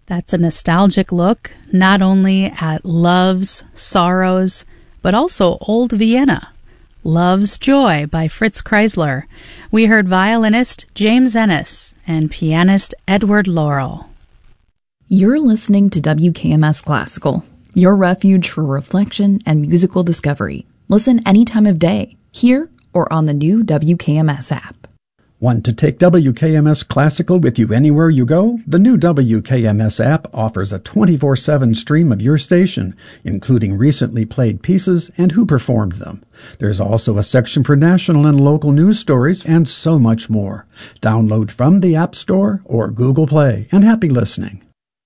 That's a nostalgic look, not only at loves, sorrows, but also old Vienna. Love's Joy by Fritz Kreisler. We heard violinist James Ennis and pianist Edward Laurel. You're listening to WKMS Classical, your refuge for reflection and musical discovery. Listen any time of day, here or on the new WKMS app. Want to take WKMS Classical with you anywhere you go? The new WKMS app offers a 24/7 stream of your station, including recently played pieces and who performed them. There's also a section for national and local news stories and so much more. Download from the App Store or Google Play, and happy listening.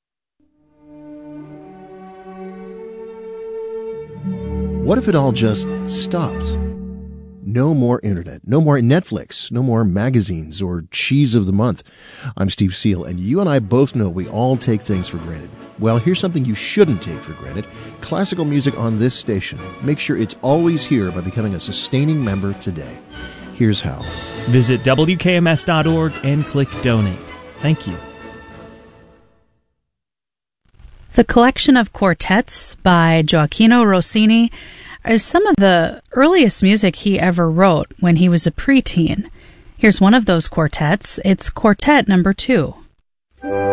What if it all just stopped? No more internet, no more Netflix, no more magazines or cheese of the month. I'm Steve Seal, and you and I both know we all take things for granted. Well, here's something you shouldn't take for granted. Classical music on this station. Make sure it's always here by becoming a sustaining member today. Here's how. Visit WKMS.org and click Donate. Thank you. The collection of quartets by Gioacchino Rossini is some of the earliest music he ever wrote when he was a preteen. Here's one of those quartets. It's Quartet Number 2.